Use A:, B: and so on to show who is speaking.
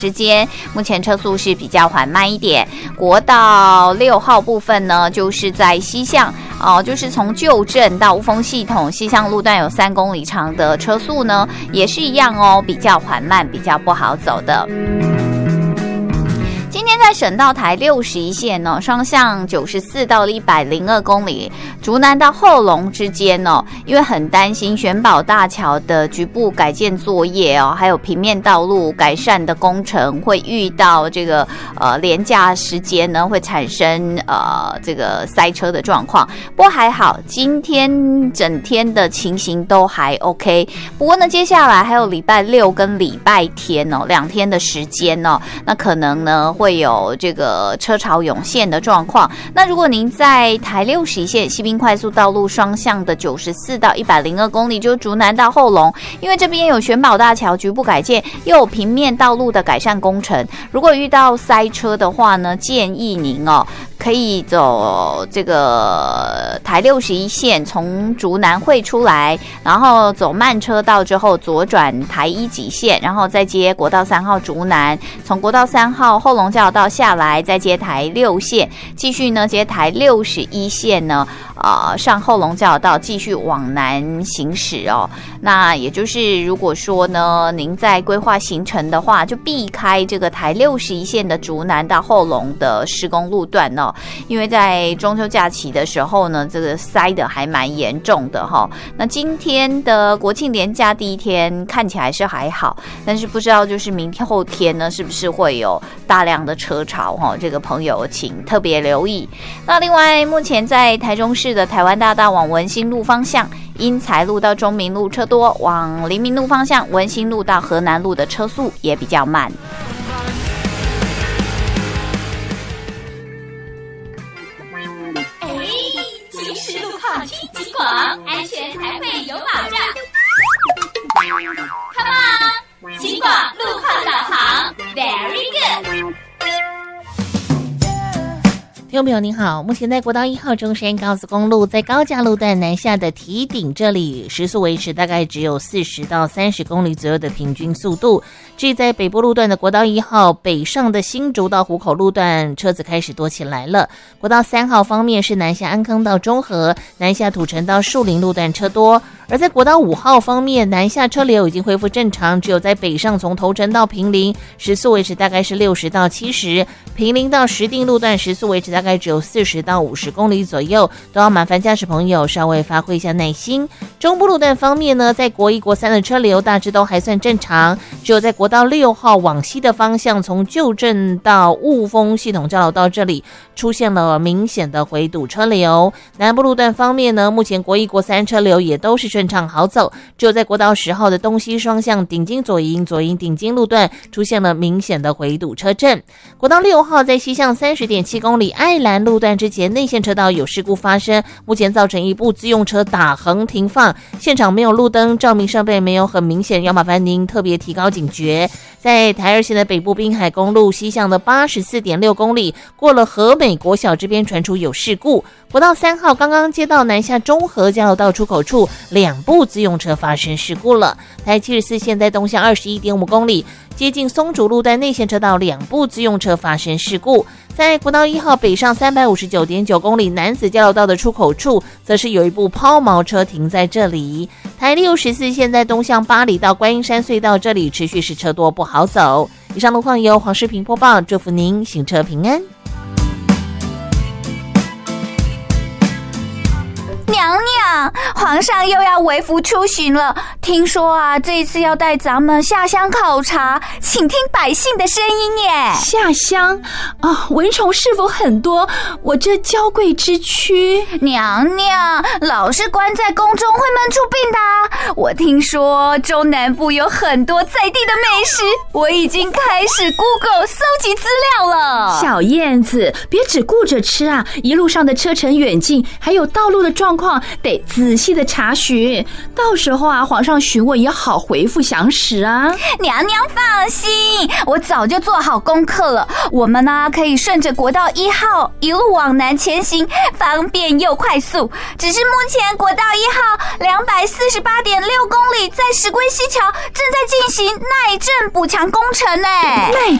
A: 时间目前车速是比较缓慢一点，国道6号部分呢，就是在西向就是从旧镇到雾峰系统西向路段有3公里长的车速呢，也是一样比较缓慢，比较不好走的。今天在省道台61线双向94到102公里，竹南到后龙之间因为很担心玄宝大桥的局部改建作业还有平面道路改善的工程会遇到这个连假时间呢，会产生这个塞车的状况。不过还好，今天整天的情形都还 OK。不过呢，接下来还有礼拜6跟礼拜天2天的时间那可能呢会有这个车潮涌现的状况。那如果您在台61线西滨快速道路双向的94到102公里，就是竹南到后龙，因为这边有玄宝大桥局部改建，又有平面道路的改善工程，如果遇到塞车的话呢，建议您可以走这个台61线从竹南会出来，然后走慢车道之后左转台1几线，然后再接国道3号竹南，从国道3号后龙交流道下来，再接台6线，继续呢接台61线呢上后龙交流道继续往南行驶那也就是如果说呢您在规划行程的话，就避开这个台61线的竹南到后龙的施工路段因为在中秋假期的时候呢，这个塞的还蛮严重的那今天的国庆连假第一天看起来是还好，但是不知道就是明天后天呢是不是会有大量的车潮这个朋友请特别留意。那另外目前在台中市的台湾大道往文心路方向，因材路到中明路车多，往黎明路方向文心路到河南路的车速也比较慢。
B: 行驶路况听警广，安全才会有保障。Come on， 警广路况导航 ，Very good。
C: 听众朋友您好，目前在国道1号中山高速公路在高架路段南下的堤顶这里，时速维持大概只有40到30公里左右的平均速度。至于在北部路段的国道1号北上的新竹到湖口路段，车子开始多起来了。国道3号方面是南下安坑到中和，南下土城到树林路段车多。而在国道5号方面，南下车流已经恢复正常，只有在北上从头城到坪林，时速维持大概是60到70，坪林到石碇路段时速维持大概只有40到50公里左右，都要麻烦驾驶朋友稍微发挥一下耐心。中部路段方面呢，在国1、国3的车流大致都还算正常，只有在国道6号往西的方向，从旧镇到雾峰系统交流道这里出现了明显的回堵车流。南部路段方面呢，目前国1、国3车流也都是顺畅好走，只有在国道10号的东西双向顶金左营顶金路段出现了明显的回堵车阵。国道6号在西向30.7公里爱兰路段之前内线车道有事故发生，目前造成一部自用车打横停放，现场没有路灯，照明设备没有很明显，要麻烦您特别提高警觉。在台2线的北部滨海公路西向的84.6公里，过了和美国小这边传出有事故。国道3号刚刚接到南下中和交流道出口处2部自用车发生事故了。台74线在东向21.5公里，接近松竹路段内线车道2部自用车发生事故。在国道1号北上359.9公里南子交流道的出口处，则是有一部抛锚车停在这里。台64线在东向八里到观音山隧道这里持续是车多不好走。以上路况由黄世平播报，祝福您行车平安。
A: 娘娘，皇上又要微服出巡了，听说这一次要带咱们下乡考察，请听百姓的声音耶。
D: 下乡蚊虫是否很多？我这娇贵之躯。
A: 娘娘，老是关在宫中会闷出病的我听说中南部有很多在地的美食，我已经开始 Google 搜集资料了。
D: 小燕子，别只顾着吃一路上的车程远近还有道路的状况得仔细的查询，到时候啊，皇上询问也好回复详实啊。
A: 娘娘放心，我早就做好功课了。我们呢可以顺着国道1号一路往南前行，方便又快速。只是目前国道1号248.6公里在石龟溪桥正在进行耐震补强工程呢。
D: 耐